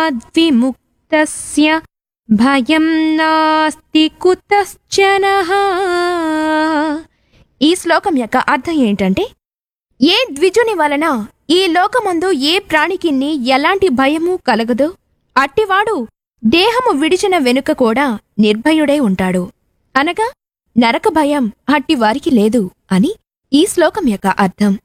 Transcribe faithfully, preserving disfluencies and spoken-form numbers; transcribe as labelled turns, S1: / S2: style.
S1: భయాద్విముక్తస్య భయం నాస్తి కుతశ్చనః. ఈ శ్లోకం యొక్క అర్థం ఏంటంటే, ఏ ద్విజుని వలన ఈ లోకమందు ఏ ప్రాణికిన్ని ఎలాంటి భయము కలగదో అట్టివాడు దేహము విడిచిన వెనుక కూడా నిర్భయుడై ఉంటాడు. అనగా నరక భయం అట్టివారికి లేదు అని ఈ శ్లోకం యొక్క అర్థం.